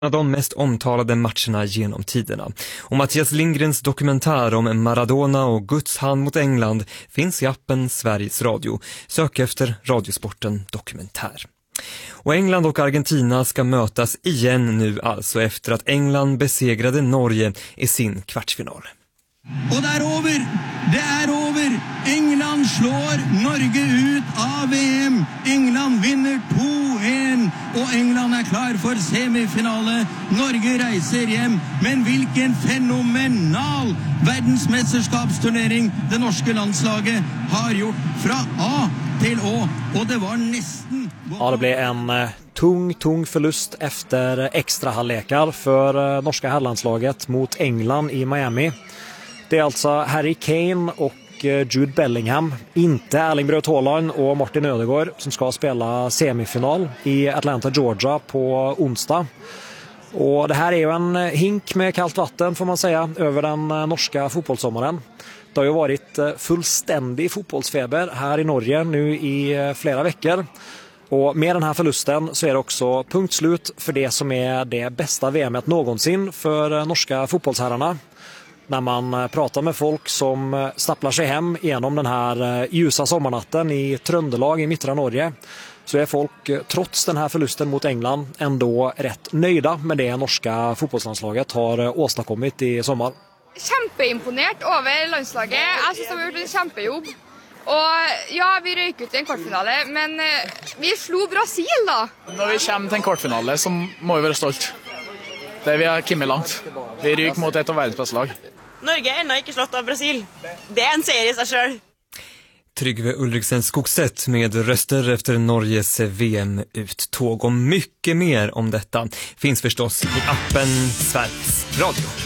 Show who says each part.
Speaker 1: av de mest omtalade matcherna genom tiderna. Och Mattias Lindgrens dokumentär om Maradona och Guds hand mot England finns i appen Sveriges Radio. Sök efter Radiosporten Dokumentär. Och England och Argentina ska mötas igen nu alltså efter att England besegrade Norge i sin kvartsfinal.
Speaker 2: Och det är över! Det är över! England slår Norge ut av VM. England vinner 2-1 och England är klar för semifinale. Norge reiser hem. Men vilken fenomenal världsmästerskapsturnering det norska landslaget har gjort från A till Å. Och det var nästan...
Speaker 3: Ja, det blev en tung förlust efter extra halvlekar för norska herrlandslaget mot England i Miami. Det är alltså Harry Kane och Jude Bellingham, inte Erling Braut Haaland och Martin Ødegaard som ska spela semifinal i Atlanta, Georgia på onsdag. Och det här är ju en hink med kallt vatten får man säga över den norska fotbollssommaren. Det har ju varit fullständig fotbollsfeber här i Norge nu i flera veckor. Och med den här förlusten så är det också punktslut för det som är det bästa VM:et någonsin för norska fotbollsherrarna. När man pratar med folk som stapplar sig hem genom den här ljusa sommarnatten i Trøndelag i mittra Norge så är folk trots den här förlusten mot England ändå rätt nöjda med det norska fotbollslandslaget har åstadkommit i sommar.
Speaker 4: Kjempeimponert över landslaget. Jag syns de har gjort en kjempejobb. Och ja, vi røyk ut i en kvartfinale, men vi slog Brasil då.
Speaker 5: När vi kommer till en kvartfinale så må vi vara stolt. Det vi har kommit långt. Vi ryker mot ett av världens bästa lag.
Speaker 6: Norge är ännu inte slått av Brasil. Det är en serie i sig själv.
Speaker 1: Tryggve Ulriksen Skogset med röster efter Norges VM-uttåg och mycket mer om detta finns förstås i appen Sveriges Radio.